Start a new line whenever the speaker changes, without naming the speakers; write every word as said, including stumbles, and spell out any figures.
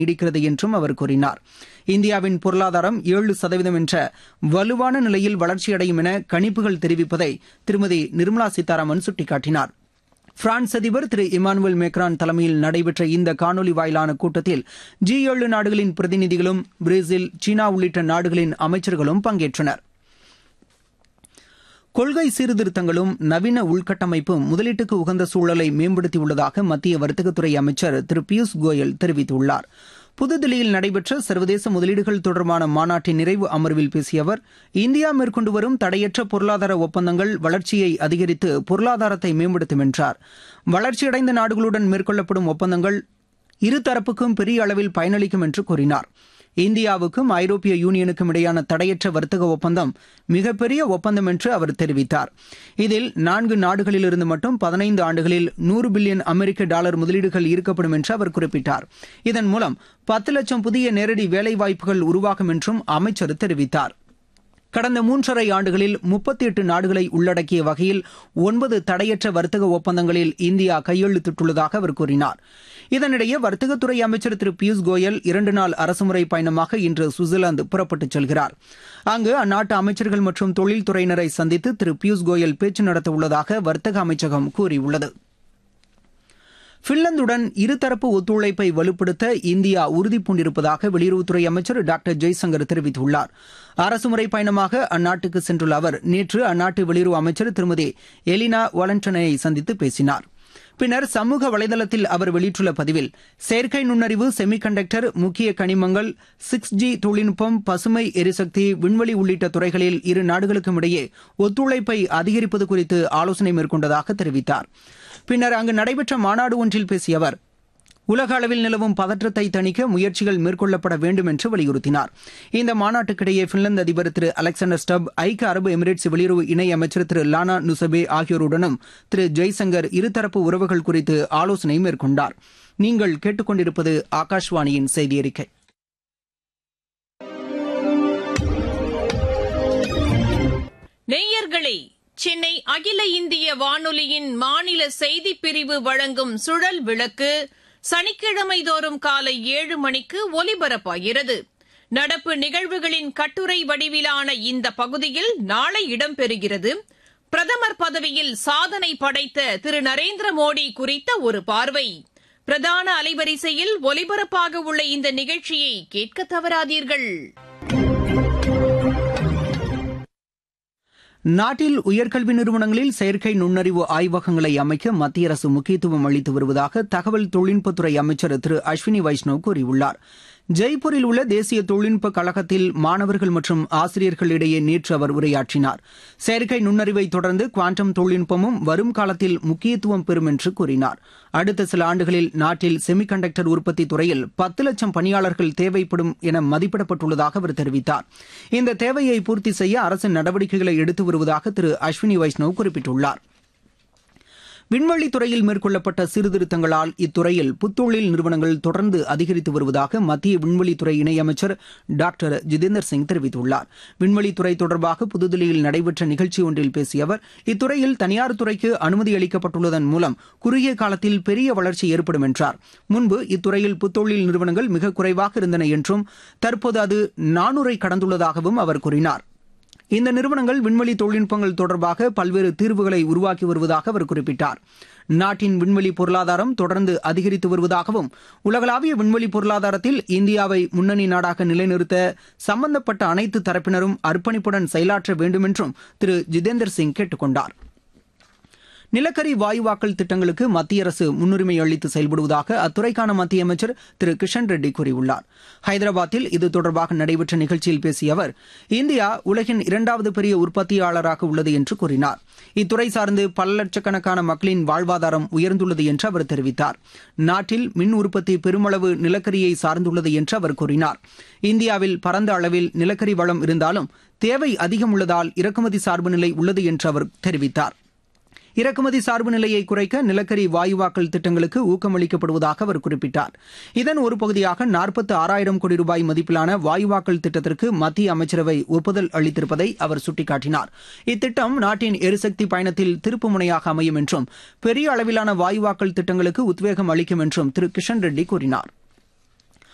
நீடிக்கிறது என்றும் அவர் கூறினார். இந்தியாவின் பொருளாதாரம் ஏழு சதவீதம் என்ற வலுவான நிலையில் வளர்ச்சியடையும் என கணிப்புகள் தெரிவிப்பதை திருமதி நிர்மலா சீதாராமன் சுட்டிக்காட்டினார். பிரான்ஸ் அதிபர் திரு இமானுவேல் மேக்ரான் தலைமையில் நடைபெற்ற இந்த காணொலி வாயிலான கூட்டத்தில் ஜி ஏழு நாடுகளின் பிரதிநிதிகளும் பிரேசில், சீனா உள்ளிட்ட நாடுகளின் அமைச்சர்களும் பங்கேற்றனர். கொள்கை சீர்திருத்தங்களும் நவீன உள்கட்டமைப்பும் முதலீட்டுக்கு உகந்த சூழலை மேம்படுத்தியுள்ளதாக மத்திய வர்த்தகத்துறை அமைச்சர் திரு பியூஷ் கோயல் தெரிவித்துள்ளார். புதுதில்லியில் நடைபெற்ற சர்வதேச முதலீடுகள் தொடர்பான மாநாட்டின் நிறைவு அமர்வில் பேசிய அவர், இந்தியா மேற்கொண்டு வரும் தடையற்ற பொருளாதார ஒப்பந்தங்கள் வளர்ச்சியை அதிகரித்து பொருளாதாரத்தை மேம்படுத்தும் என்றார். வளர்ச்சியடைந்த நாடுகளுடன் மேற்கொள்ளப்படும் ஒப்பந்தங்கள் இருதரப்புக்கும் பெரிய அளவில் பயனளிக்கும் என்று கூறினார். இந்தியாவுக்கும் ஐரோப்பிய யூனியனுக்கும் இடையான தடையற்ற வர்த்தக ஒப்பந்தம் மிகப்பெரிய ஒப்பந்தம் என்று அவர் தெரிவித்தார். இதில் நான்கு நாடுகளிலிருந்து மட்டும் பதினைந்து ஆண்டுகளில் நூறு பில்லியன் அமெரிக்க டாலர் முதலீடுகள் ஈர்க்கப்படும் என்று அவர் குறிப்பிட்டார். இதன் மூலம் பத்து லட்சம் புதிய நேரடி வேலைவாய்ப்புகள் உருவாகும் என்றும் அமைச்சர் தெரிவித்தார். கடந்த மூன்றரை ஆண்டுகளில் முப்பத்தி எட்டு நாடுகளை உள்ளடக்கிய வகையில் ஒன்பது தடையற்ற வர்த்தக ஒப்பந்தங்களில் இந்தியா கையெழுத்திட்டுள்ளதாக அவர் கூறினார். இதனிடையே வர்த்தகத்துறை அமைச்சர் திரு பியூஷ் கோயல் இரண்டு நாள் அரசுமுறை பயணமாக இன்று சுவிட்சர்லாந்து புறப்பட்டுச் செல்கிறார். அங்கு அந்நாட்டு அமைச்சர்கள் மற்றும் தொழில்துறையினரை சந்தித்து திரு பியூஷ் கோயல் பேச்சு நடத்த உள்ளதாக வர்த்தக அமைச்சகம் கூறியுள்ளது. பின்லாந்துடன் இருதரப்பு ஒத்துழைப்பை வலுப்படுத்த இந்தியா உறுதிபூண்டிருப்பதாக வெளியுறவுத்துறை அமைச்சர் டாக்டர் ஜெய்சங்கர் தெரிவித்துள்ளார். அரசுமுறை பயணமாக அந்நாட்டுக்கு சென்றுள்ள அவர் நேற்று அந்நாட்டு வெளியுறவு அமைச்சர் திருமதி எலினா வாலண்டனை சந்தித்து பேசினார். பின்னர் சமூக வலைதளத்தில் அவர் வெளியிட்டுள்ள பதிவில், செயற்கை நுண்ணறிவு, செமிகண்டக்டர், முக்கிய கனிமங்கள், சிக்ஸ் ஜி தொழில்நுட்பம், பசுமை எரிசக்தி, விண்வெளி உள்ளிட்ட துறைகளில் இரு நாடுகளுக்கும் இடையே ஒத்துழைப்பை அதிகரிப்பது குறித்து ஆலோசனை மேற்கொண்டதாக தெரிவித்தார். பின்னர் அங்கு நடைபெற்ற மாநாடு ஒன்றில் பேசிய அவர், உலக அளவில் நிலவும் பதற்றத்தை தணிக்க முயற்சிகள் மேற்கொள்ளப்பட வேண்டும் என்று வலியுறுத்தினார். இந்த மாநாட்டுக்கிடையே பின்லாந்து அதிபர் திரு அலெக்சாண்டர் ஸ்டப், ஐக்கிய அரபு எமிரேட்ஸ் வெளியுறவு இணை அமைச்சர் திரு லானா நுசபே ஆகியோருடனும் திரு ஜெய்சங்கர் இருதரப்பு உறவுகள் குறித்து ஆலோசனை மேற்கொண்டார். நீங்கள் கேட்டுக்கொண்டிருப்பது ஆகாஷ்வாணியின் செய்தி அறிக்கை.
நேயர்களே, சென்னை அகில இந்திய வானொலியின் மாநில செய்திப் பிரிவு வழங்கும் சுழல் விளக்கு சனிக்கிழமை தோறும் காலை ஏழு மணிக்கு ஒலிபரப்பாகிறது. நடப்பு நிகழ்வுகளின் கட்டுரை வடிவிலான இந்த பகுதியில் நாளை இடம்பெறுகிறது. பிரதமர் பதவியில் சாதனை படைத்த திரு நரேந்திர மோடி குறித்த ஒரு பார்வை. பிரதான அலைவரிசையில் ஒலிபரப்பாக உள்ள இந்த நிகழ்ச்சியை கேட்க தவறாதீர்கள்.
நாட்டில் உயர்கல்வி நிறுவனங்களில் செயற்கை நுண்ணறிவு ஆய்வகங்களை அமைக்க மத்திய அரசு முக்கியத்துவம் அளித்து வருவதாக தகவல் தொழில்நுட்பத்துறை அமைச்சர் திரு அஸ்வினி வைஷ்ணவ் கூறியுள்ளார். ஜெய்ப்பூரில் உள்ள தேசிய தொழில்நுட்ப கழகத்தில் மாணவர்கள் மற்றும் ஆசிரியர்களிடையே நேற்று அவர் உரையாற்றினார். செயற்கை நுண்ணறிவை தொடர்ந்து குவாண்டம் தொழில்நுட்பமும் வரும் காலத்தில் முக்கியத்துவம் பெறும் என்று கூறினார். அடுத்த சில ஆண்டுகளில் நாட்டில் செமிகண்டக்டர் உற்பத்தி துறையில் பத்து லட்சம் பணியாளர்கள் தேவைப்படும் என மதிப்பிடப்பட்டுள்ளதாக அவர் தெரிவித்தார். இந்த தேவையை பூர்த்தி செய்ய அரசு நடவடிக்கைகளை எடுத்து வருவதாக திரு அஸ்வினி வைஷ்ணவ் குறிப்பிட்டுள்ளார். விண்வெளித் துறையில் மேற்கொள்ளப்பட்ட சீர்திருத்தங்களால் இத்துறையில் புத்தொழில் நிறுவனங்கள் தொடர்ந்து அதிகரித்து வருவதாக மத்திய விண்வெளித்துறை இணையமைச்சர் டாக்டர் ஜிதேந்தர் சிங் தெரிவித்துள்ளார். விண்வெளித்துறை தொடர்பாக புதுதில்லியில் நடைபெற்ற நிகழ்ச்சி ஒன்றில் பேசிய அவர், இத்துறையில் தனியார் துறைக்கு அனுமதி அளிக்கப்பட்டுள்ளதன் மூலம் குறுகிய காலத்தில் பெரிய வளர்ச்சி ஏற்படும் என்றார். முன்பு இத்துறையில் புத்தொழில் நிறுவனங்கள் மிக குறைவாக இருந்தன என்றும் தற்போது அது நானூறை கடந்துள்ளதாகவும் அவர் கூறினார். இந்த நிறுவனங்கள் விண்வெளி தொழில்நுட்பங்கள் தொடர்பாக பல்வேறு தீர்வுகளை உருவாக்கி வருவதாக அவர் குறிப்பிட்டார். நாட்டின் விண்வெளி பொருளாதாரம் தொடர்ந்து அதிகரித்து வருவதாகவும் உலகளாவிய விண்வெளி பொருளாதாரத்தில் இந்தியாவை முன்னணி நாடாக நிலைநிறுத்த சம்பந்தப்பட்ட அனைத்து தரப்பினரும் அர்ப்பணிப்புடன் செயலாற்ற வேண்டும் என்றும் திரு ஜிதேந்தர் சிங் கேட்டுக் கொண்டார். நிலக்கரி வாயுவாக்கல் திட்டங்களுக்கு மத்திய அரசு முன்னுரிமை அளித்து செயல்படுவதாக அத்துறைக்கான மத்திய அமைச்சர் திரு கிஷன் ரெட்டி கூறியுள்ளார். ஹைதராபாத்தில் இது தொடர்பாக நடைபெற்ற நிகழ்ச்சியில் பேசிய அவர், இந்தியா உலகின் இரண்டாவது பெரிய உற்பத்தியாளராக உள்ளது என்று கூறினார். இத்துறை சார்ந்து பல லட்சக்கணக்கான மக்களின் வாழ்வாதாரம் உயர்ந்துள்ளது என்று அவர் தெரிவித்தார். நாட்டில் மின் உற்பத்தி பெருமளவு நிலக்கரியை சார்ந்துள்ளது என்று அவர் கூறினார். இந்தியாவில் பரந்த அளவில் நிலக்கரி வளம் இருந்தாலும் தேவை அதிகம் உள்ளதால் இறக்குமதி சார்பு நிலை உள்ளது என்று அவர் தெரிவித்தார். இறக்குமதி சார்பு நிலையை குறைக்க நிலக்கரி வாயுவாக்கல் திட்டங்களுக்கு ஊக்கமளிக்கப்படுவதாக அவர் குறிப்பிட்டார். இதன் ஒரு பகுதியாக நாற்பத்தி ஆறாயிரம் கோடி ரூபாய் மதிப்பிலான வாயுவாக்கல் திட்டத்திற்கு மத்திய அமைச்சரவை ஒப்புதல் அளித்திருப்பதை அவர் சுட்டிக்காட்டினார். இத்திட்டம் நாட்டின் எரிசக்தி பயணத்தில் திருப்பு முனையாக அமையும் என்றும் பெரிய அளவிலான வாயுவாக்கல் திட்டங்களுக்கு உத்வேகம் அளிக்கும் என்றும் திரு கிஷன் ரெட்டி கூறினார்.